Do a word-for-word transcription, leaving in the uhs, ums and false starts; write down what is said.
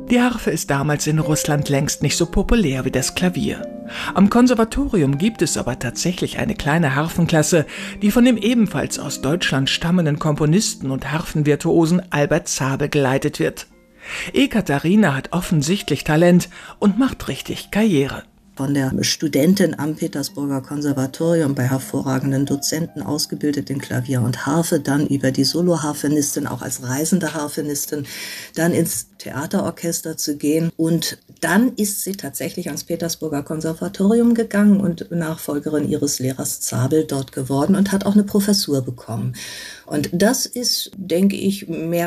Die Harfe ist damals in Russland längst nicht so populär wie das Klavier. Am Konservatorium gibt es aber tatsächlich eine kleine Harfenklasse, die von dem ebenfalls aus Deutschland stammenden Komponisten und Harfenvirtuosen Albert Zabe geleitet wird. Ekaterina hat offensichtlich Talent und macht richtig Karriere. Von der Studentin am Petersburger Konservatorium bei hervorragenden Dozenten ausgebildet in Klavier und Harfe, dann über die Soloharfenistin, auch als reisende Harfenistin, dann ins Theaterorchester zu gehen. Und dann ist sie tatsächlich ans Petersburger Konservatorium gegangen und Nachfolgerin ihres Lehrers Zabel dort geworden und hat auch eine Professur bekommen. Und das ist, denke ich, mehr